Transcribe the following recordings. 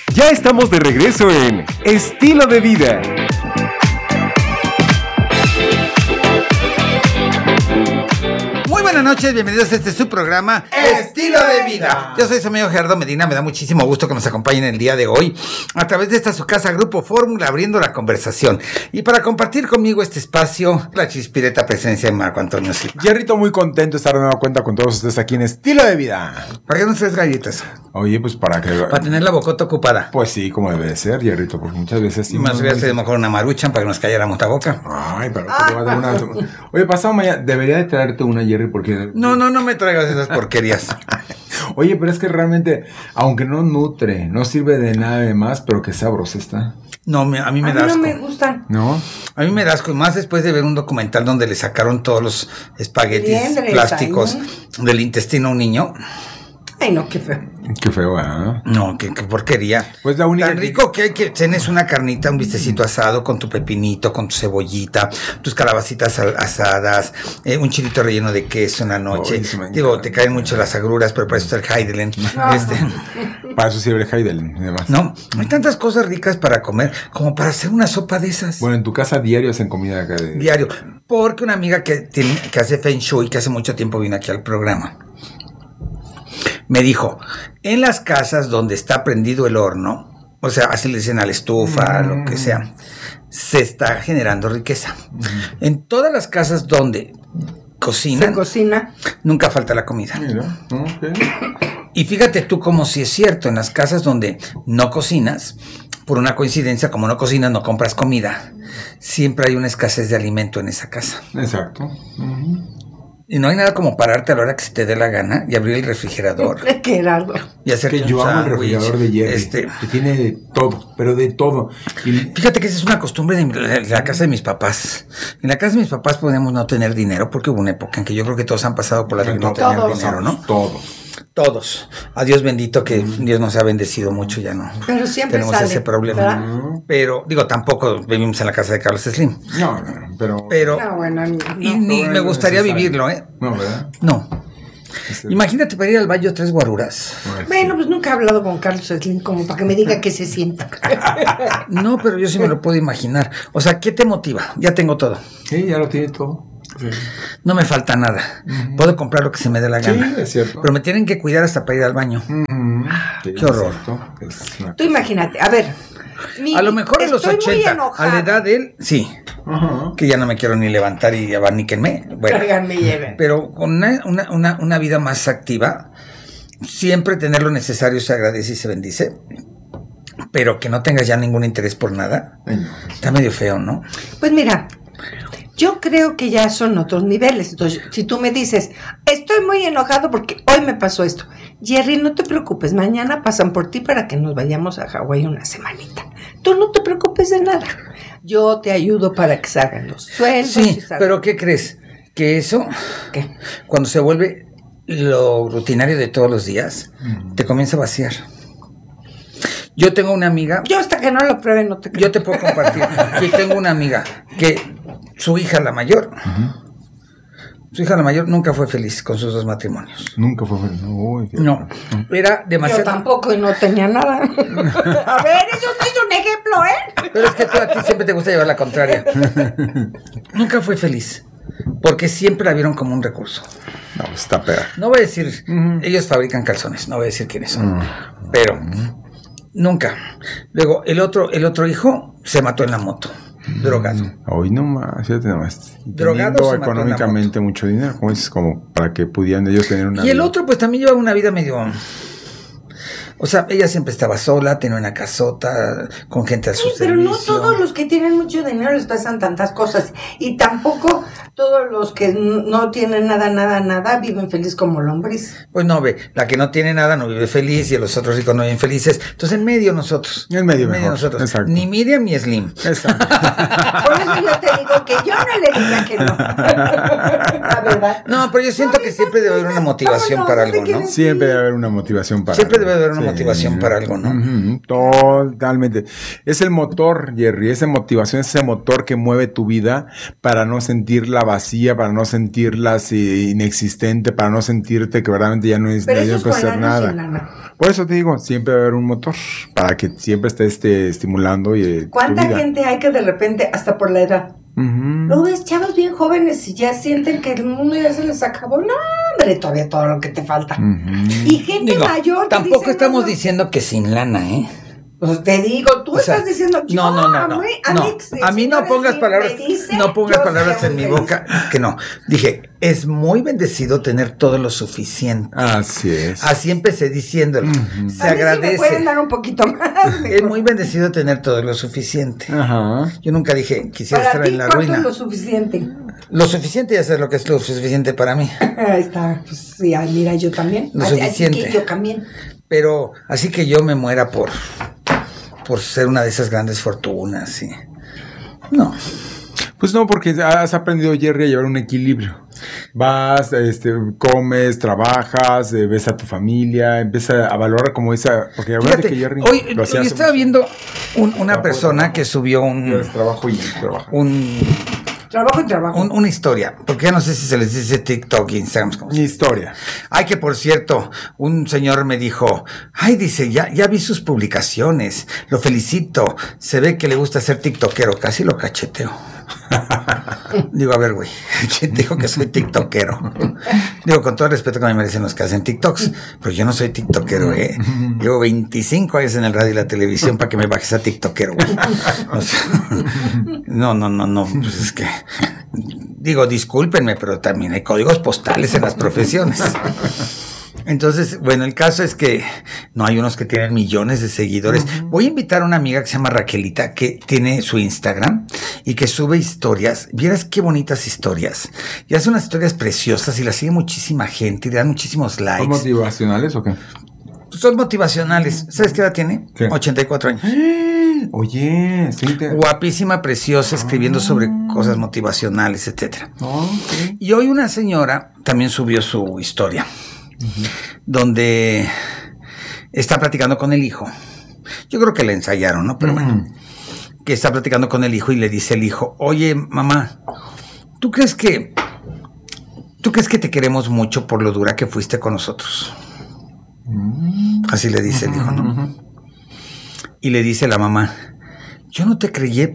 Ya estamos de regreso en Estilo de Vida. Buenas noches, bienvenidos a este su programa Estilo de Vida. Yo soy su amigo Gerardo Medina, me da muchísimo gusto que nos acompañen el día de hoy a través de esta su casa Grupo Fórmula, abriendo la conversación. Y para compartir conmigo este espacio, la chispireta presencia de Marco Antonio Silva. Jerrito, muy contento de estar de nueva cuenta con todos ustedes aquí en Estilo de Vida. ¿Para qué no traes galletas? Oye, pues para que... Para tener la bocota ocupada. Pues sí, como debe de ser, Jerrito, porque muchas veces... Sí, más hubiera sido mejor una maruchan para que nos calláramos la boca. Ay, pero te voy a dar una... Oye, pasado mañana, debería de traerte una, Jerry, porque... No me traigas esas porquerías. Oye, pero es que realmente, aunque no nutre, no sirve de nada de más, pero que sabrosa está. No, a mí me da asco. A mí no me gustan. ¿No? A mí me da asco, y más después de ver un documental donde le sacaron todos los espaguetis Liendres, plásticos del intestino a un niño. Ay, no, qué feo. Qué feo, ¿eh? No, qué porquería. Pues la única... Tan rico que hay que cenes una carnita, un bistecito asado con tu pepinito, con tu cebollita, tus calabacitas asadas, un chilito relleno de queso en la noche. Digo, te caen mucho las agruras, pero para eso está el Heidelin. Para eso sirve el Heidelin y demás. No, hay tantas cosas ricas para comer como para hacer una sopa de esas. Bueno, en tu casa diario hacen comida acá de... Diario. Porque una amiga que hace Feng Shui, que hace mucho tiempo vino aquí al programa, me dijo, en las casas donde está prendido el horno, o sea, así le dicen a la estufa, lo que sea, se está generando riqueza. En todas las casas donde cocinan, Se cocina. nunca falta la comida. Mira, okay. Y fíjate tú como si es cierto, en las casas donde no cocinas, por una coincidencia, como no cocinas, no compras comida, siempre hay una escasez de alimento en esa casa. Exacto. Y no hay nada como pararte a la hora que se te dé la gana y abrir el refrigerador. Gerardo. Y hacer Que yo amo el refrigerador de Jerry, que tiene de todo, pero de todo. Y... Fíjate que esa es una costumbre de la casa de mis papás. En la casa de mis papás podíamos no tener dinero porque hubo una época en que yo creo que todos han pasado por la de no tener dinero, ¿no? Todos. A Dios bendito que Dios nos ha bendecido mucho, ya no. Pero siempre tenemos sale, ese problema. ¿verdad? Pero, digo, tampoco vivimos en la casa de Carlos Slim. No, pero No, bueno, no. y ni me gustaría vivirlo, ¿eh? No, ¿verdad? No. Imagínate para ir al baño 3 guaruras. Bueno, pues nunca he hablado con Carlos Slim como para que me diga qué se sienta. No, pero yo sí me lo puedo imaginar. O sea, ¿qué te motiva? Ya tengo todo. Sí, ya lo tiene todo. Sí. No me falta nada. Puedo comprar lo que se me dé la gana. Sí, es cierto. Pero me tienen que cuidar hasta para ir al baño. Sí, qué horror. Tú imagínate, a ver. A lo mejor en los estoy muy 80, enojada. a la edad de él, sí. Que ya no me quiero ni levantar y abaníquenme. Bueno, Tráiganme, lleven. pero con una vida más activa, siempre tener lo necesario se agradece y se bendice. Pero que no tengas ya ningún interés por nada. Está medio feo, ¿no? Pues mira, yo creo que ya son otros niveles. Entonces, si tú me dices, estoy muy enojado porque hoy me pasó esto. Jerry, no te preocupes, mañana pasan por ti para que nos vayamos a Hawái una semanita. Tú no te preocupes de nada. Yo te ayudo para que salgan los sueldos. Sí, pero ¿qué crees? Que eso, ¿Qué? cuando se vuelve lo rutinario de todos los días, te comienza a vaciar. Yo tengo una amiga... Yo hasta que no lo pruebe no te creo. Yo te puedo compartir. Yo tengo una amiga que su hija la mayor... Su hija la mayor nunca fue feliz con sus 2 matrimonios. Nunca fue feliz. No, era demasiado... Yo tampoco y no tenía nada. A ver, eso no es un ejemplo, ¿eh? Pero es que a ti siempre te gusta llevar la contraria. Nunca fue feliz, porque siempre la vieron como un recurso. No, está peor. No voy a decir, ellos fabrican calzones, no voy a decir quiénes son, pero nunca. Luego, el otro hijo se mató en la moto. Drogado. Hoy nomás, fíjate nomás. Drogado, teniendo se mató en la económicamente mucho dinero, como dices, como para que pudieran ellos tener una Y el vida. otro pues también lleva una vida medio... O sea, ella siempre estaba sola, tenía una casota con gente a su Sí, pero servicio. no todos los que tienen mucho dinero les pasan tantas cosas. Y tampoco todos los que no tienen nada, viven feliz como lombriz. Pues no, ve, la que no tiene nada no vive feliz y los otros ricos no viven felices. Entonces en medio nosotros. En medio mejor, nosotros. exacto. Ni Miriam ni Slim. Exacto. Por eso yo te digo que yo no le diría que no. La verdad. No, pero yo siento que siempre debe haber una motivación para algo, ¿no? Siempre debe haber una motivación para Siempre debe haber una motivación para algo, ¿no? Totalmente. Es el motor, Jerry, esa motivación, ese motor que mueve tu vida para no sentirla vacía, para no sentirla inexistente, para no sentirte que verdaderamente ya no es Pero eso no es puedes con hacer años nada. y lana. Por eso te digo, siempre va a haber un motor para que siempre estés estimulando y ¿Cuánta tu vida. gente hay que de repente, hasta por la edad, no ves chavos bien jóvenes y ya sienten que el mundo ya se les acabó? No, hombre, todavía todo lo que te falta. Y gente Digo, mayor que tampoco dice, estamos no, diciendo que sin lana, ¿eh? Pues te digo, tú O sea, estás diciendo, yo, no. a mí A mí no señores, pongas sí, palabras, me dice, no pongas yo palabras soy en mi feliz. boca que no. Dije, es muy bendecido tener todo lo suficiente. Así es. Así empecé diciéndolo. Se A mí sí me agradece. pueden dar un poquito más. Es muy bendecido tener todo lo suficiente. Ajá. Yo nunca dije quisiera Para estar ti, en la ¿cuánto ruina. es lo suficiente? Lo suficiente ya sé lo que es lo suficiente para mí. Ahí está, pues sí, ay, mira, yo también. Lo Así suficiente. que yo también. Pero así que yo me muera por ser una de esas grandes fortunas, sí. No. Pues no, porque has aprendido, Jerry, a llevar un equilibrio. Vas, comes, trabajas, ves a tu familia, empiezas a valorar como esa... Porque la verdad Fíjate, es que Jerry hoy lo hacía yo hace estaba mucho. viendo una Trabajo, persona trabajo. que subió Trabajo y trabajo. Trabajo. una historia, porque ya no sé si se les dice TikTok, Instagram, ¿cómo se Mi dice? historia. Ay, que por cierto, un señor me dijo, ay, dice, ya vi sus publicaciones, lo felicito, se ve que le gusta ser tiktokero, casi lo cacheteo. Digo, a ver, güey, ¿quién dijo que soy tiktokero? Digo, con todo el respeto que me merecen los que hacen tiktoks, pero yo no soy tiktokero, ¿eh? Llevo 25 años en el radio y la televisión para que me bajes a tiktokero, güey. O sea, no, pues es que... Digo, discúlpenme, pero también hay códigos postales en las profesiones. Entonces, bueno, el caso es que no hay unos que tienen millones de seguidores. Voy a invitar a una amiga que se llama Raquelita, que tiene su Instagram y que sube historias. Vieras qué bonitas historias. Y hace unas historias preciosas y las sigue muchísima gente y le dan muchísimos ¿Son likes. motivacionales o qué? Son motivacionales. ¿Sabes qué edad tiene? ¿Qué? 84 años. Oye, sí. Guapísima, preciosa, escribiendo sobre cosas motivacionales, etcétera. Ok. Y hoy una señora también subió su historia, donde está platicando con el hijo. Yo creo que le ensayaron, ¿no? Pero bueno, que está platicando con el hijo y le dice el hijo, oye, mamá, ¿tú crees que te queremos mucho por lo dura que fuiste con nosotros? Así le dice el hijo, ¿no? Y le dice la mamá, yo no te crié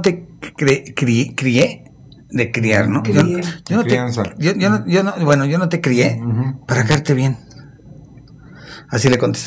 de criar, ¿no? Yo no te crié para caerte bien. Así le contesta.